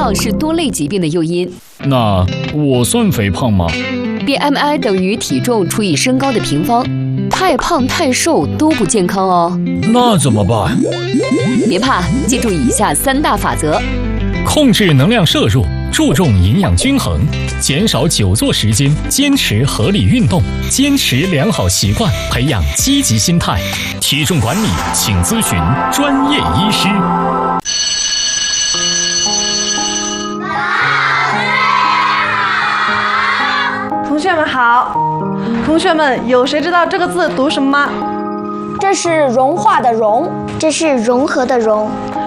胖是多类疾病的诱因。 那我算肥胖吗？ BMI 等于体重除以身高的平方，太胖太瘦都不健康哦。 那怎么办？ 别怕，记住以下3大法则： 控制能量摄入，注重营养均衡，减少久坐时间，坚持合理运动，坚持良好习惯，培养积极心态。体重管理，请咨询专业医师。 同学们好，同学们有谁知道这个字读什么吗？ 这是融化的融， 这是融合的融，